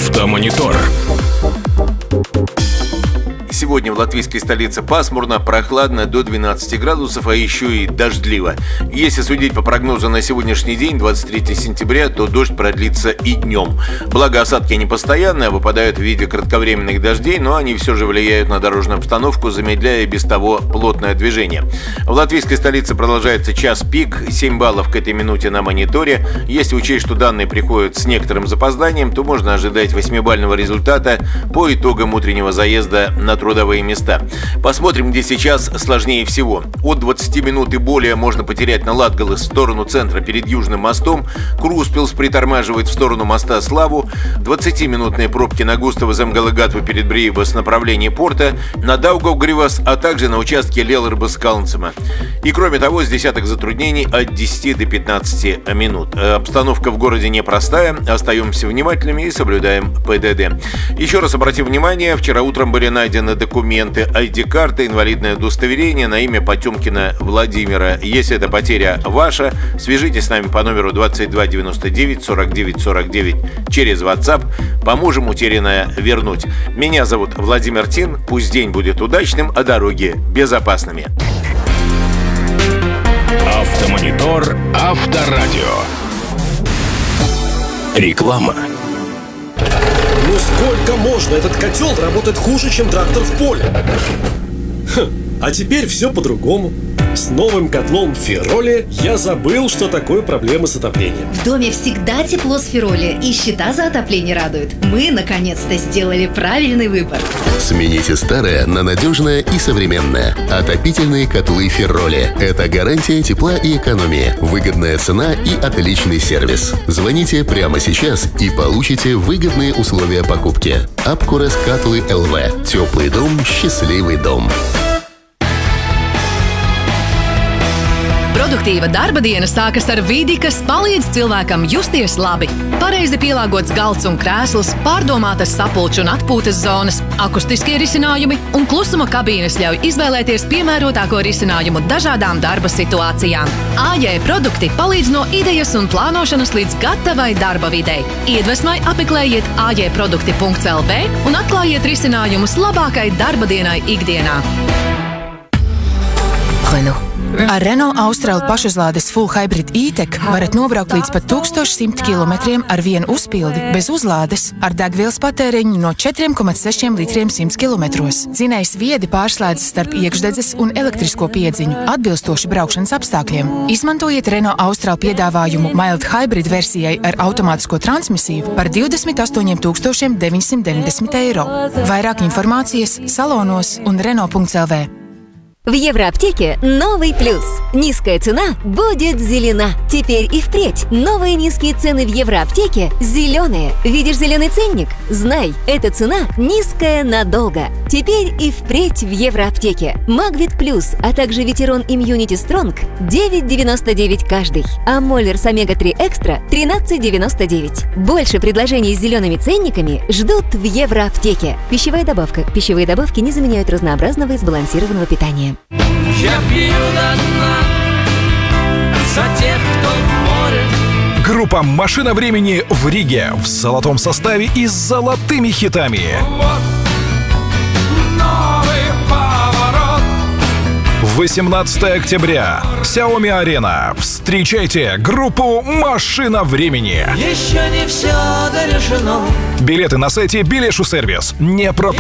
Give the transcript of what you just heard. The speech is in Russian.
Автомонитор. Сегодня в латвийской столице пасмурно, прохладно до 12 градусов, а еще и дождливо. Если судить по прогнозу на сегодняшний день, 23 сентября, то дождь продлится и днем. Благо, осадки не постоянные, выпадают в виде кратковременных дождей, но они все же влияют на дорожную обстановку, замедляя без того плотное движение. В латвийской столице продолжается час пик, 7 баллов к этой минуте на мониторе. Если учесть, что данные приходят с некоторым запозданием, то можно ожидать 8-бального результата по итогам утреннего заезда на трудовые места. Посмотрим, где сейчас сложнее всего. От 20 минут и более можно потерять на Латгалес в сторону центра перед Южным мостом. Круспилс притормаживает в сторону моста Славу. 20-минутные пробки на Густава Земгалагатву перед Бриебас в направлении порта, на Даугавгривас, а также на участке Лелербас-Калнцема. И кроме того, с десяток затруднений от 10 до 15 минут. Обстановка в городе непростая. Остаемся внимательными и соблюдаем ПДД. Еще раз обратим внимание, вчера утром были найдены документы, ID-карта, инвалидное удостоверение на имя Потемкина Владимира. Если эта потеря ваша, свяжитесь с нами по номеру 22 99 49 49 через WhatsApp. Поможем утерянное вернуть. Меня зовут Владимир Тин. Пусть день будет удачным, а дороги безопасными. Автомонитор. Авторадио. Реклама. Ну сколько можно? Этот котел работает хуже, чем трактор в поле. А теперь все по-другому. С новым котлом Фероли я забыл, что такое проблемы с отоплением. В доме всегда тепло с Фероли, и счета за отопление радуют. Мы, наконец-то, сделали правильный выбор. Смените старое на надежное и современное. Отопительные котлы Фероли. Это гарантия тепла и экономии, выгодная цена и отличный сервис. Звоните прямо сейчас и получите выгодные условия покупки. Апкурес Катлы ЛВ. Теплый дом, счастливый дом. Produktīva darba diena sākas ar vidi, kas palīdz cilvēkam justies labi. Pareizi pielāgots galds un krēsls, pārdomātas sapulču un atpūtas zonas, akustiskie risinājumi un klusuma kabīnes ļauj izvēlēties piemērotāko risinājumu dažādām darba situācijām. AJ produkti palīdz no idejas un plānošanas līdz gatavai darba videi. Iedvesmai apmeklējiet ajprodukti.lv un atklājiet risinājumus labākai darba dienai ikdienā. Ar Renault Austral pašuzlādes Full Hybrid E-Tech varat nobraukt līdz pat 1100 km ar vienu uzpildi, bez uzlādes, ar degvielas patēriņu no 4,6 litriem 100 km. Dzinējs viedi pārslēdzas starp iekšdedzes un elektrisko piedziņu, atbilstoši braukšanas apstākļiem. Izmantojiet Renault Austral piedāvājumu Mild Hybrid versijai ar automātisko transmisiju par 28 990 eiro. Vairāk informācijas salonos un Renault.lv. В Евроаптеке новый плюс. Низкая цена будет зелена. Теперь и впредь новые низкие цены в Евроаптеке зеленые. Видишь зеленый ценник? Знай, эта цена низкая надолго. Теперь и впредь в Евроаптеке. Магвит Плюс, а также Ветерон Immunity Strong 9,99 каждый. А Моллерс Омега-3 Экстра 13,99. Больше предложений с зелеными ценниками ждут в Евроаптеке. Пищевая добавка. Пищевые добавки не заменяют разнообразного и сбалансированного питания. Я пью до дна за тех, кто в море. Группа «Машина времени» в Риге в золотом составе и с золотыми хитами. Вот новый поворот. 18 октября. Xiaomi-арена. Встречайте группу «Машина времени». Еще не все дорешено. Билеты на сайте Билешу сервис. Не пропустите.